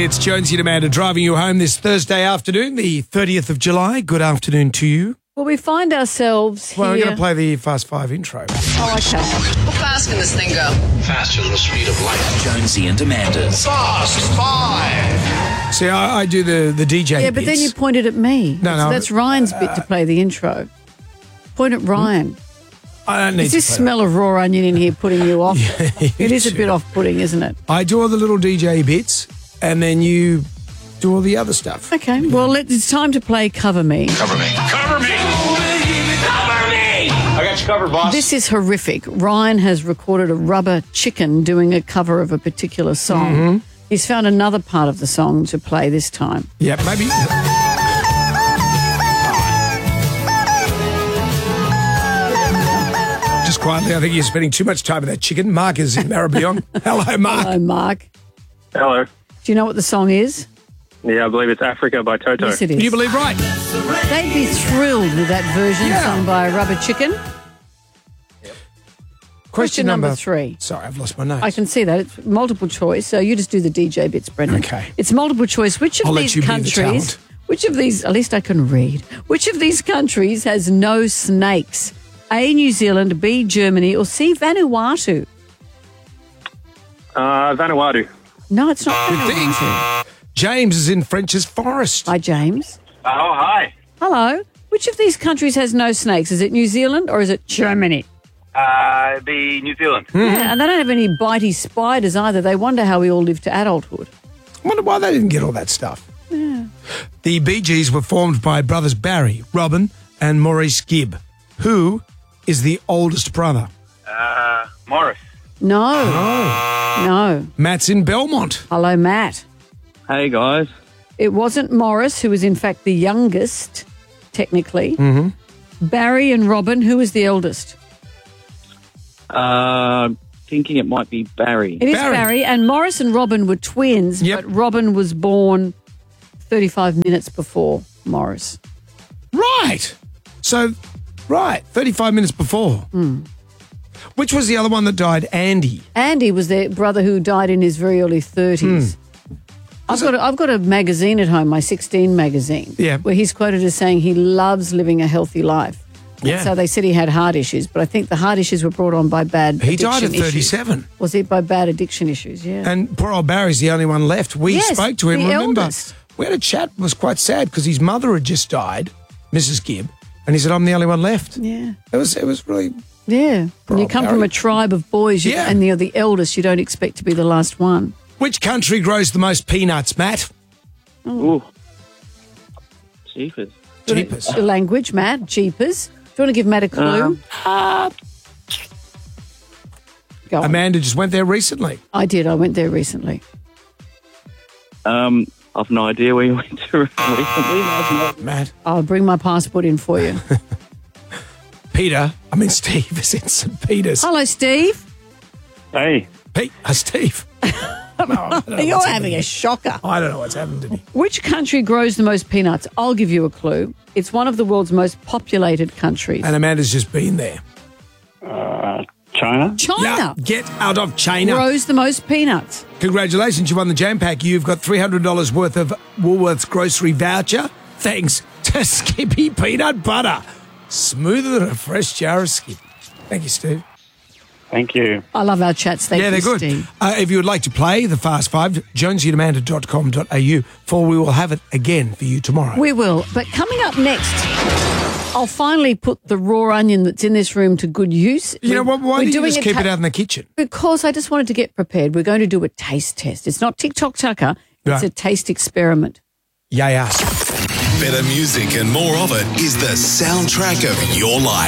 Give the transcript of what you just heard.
It's Jonesy and Amanda driving you home this Thursday afternoon, the 30th of July. Good afternoon to you. Well, we find ourselves here. Well, we're going to play the Fast Five intro. Oh, okay. How fast can this thing go? Faster than the speed of light. Jonesy and Amanda's Fast Five. See, I do the DJ Yeah, but then you pointed at me. No. That's Ryan's bit to play the intro. Point at Ryan. I don't need Is to this play smell of raw onion in here putting you off? Yeah, It is a too. bit off-putting, isn't it? I do all the little DJ bits, and then you do all the other stuff. Okay, well, it's time to play Cover Me. Cover me. Cover me. Cover me. I got you covered, boss. This is horrific. Ryan has recorded a rubber chicken doing a cover of a particular song. Mm-hmm. He's found another part of the song to play this time. Yeah, maybe. Just quietly, I think you're spending too much time with that chicken. Mark is in Maribyrnong. Hello, Mark. Hello, Mark. Hello. Do you know what the song is? Yeah, I believe it's Africa by Toto. Yes, it is. You believe right. They'd be thrilled with that version Yeah. sung by Rubber Chicken. Question number 3. Sorry, I've lost my notes. I can see that. It's multiple choice. So you just do the DJ bits, Brendan. Okay. It's multiple choice. Which of I'll let these you be the countries, talent. which of these, at least I can read, which of these countries has no snakes? A, New Zealand, B, Germany, or C, Vanuatu? Vanuatu. No, it's not Good thing. Vanuatu. James is in French's Forest. Hi, James. Oh, hi. Hello. Which of these countries has no snakes? Is it New Zealand or is it Germany? The New Zealand. Yeah, and they don't have any bitey spiders either. They wonder how we all live to adulthood. I wonder why they didn't get all that stuff. Yeah. The Bee Gees were formed by brothers Barry, Robin, and Maurice Gibb. Who is the oldest brother? Morris. No. No. Matt's in Belmont. Hello, Matt. Hey, guys. It wasn't Morris, who was in fact the youngest, technically. Mm-hmm. Barry and Robin, who was the eldest? Thinking it might be Barry. It is Barry. And Morris and Robin were twins, Yep. but Robin was born 35 minutes before Morris. Right. So, 35 minutes before. Which was the other one that died? Andy. Andy was their brother who died in his very early 30s. I've got a magazine at home, my 16 magazine, Yeah. where he's quoted as saying he loves living a healthy life. Yeah. So they said he had heart issues, but I think the heart issues were brought on by bad He addiction died at issues. 37. Was it by bad addiction issues? Yeah. And poor old Barry's the only one left. We Yes, spoke to him, the remember? eldest. We had a chat. It was quite sad because his mother had just died, Mrs. Gibb, and he said, I'm the only one left. Yeah. It was really... Yeah. When you old come Barry. from a tribe of boys Yeah. and you're the eldest, you don't expect to be the last one. Which country grows the most peanuts, Matt? Ooh. Jeepers. Jeepers. The language, Matt, jeepers. Do you want to give Matt a clue? Go on. Amanda just went there recently. I did. I went there recently. I've no idea where you went to recently. Matt. I'll bring my passport in for you. Steve is in St. Peter's. Hello, Steve. Hey. Steve. You're having a shocker. I don't know what's happened to me. Which country grows the most peanuts? I'll give you a clue. It's one of the world's most populated countries. And Amanda's just been there. China? China Yeah, get out of China. grows the most peanuts. Congratulations, you won the Jam Pack. You've got $300 worth of Woolworths grocery voucher. Thanks to Skippy Peanut Butter. Smoother than a fresh jar of Skippy. Thank you, Steve. Thank you. I love our chats. Thank Yeah, they're you, good. Steve. If you would like to play the Fast Five, jonesyandamanda.com.au, for we will have it again for you tomorrow. We will. But coming up next, I'll finally put the raw onion that's in this room to good use. You know what? Why We're do you doing just a keep it out in the kitchen? Because I just wanted to get prepared. We're going to do a taste test. It's not TikTok Tucker. It's Right. a taste experiment. Yay, us. Better music and more of it is the soundtrack of your life.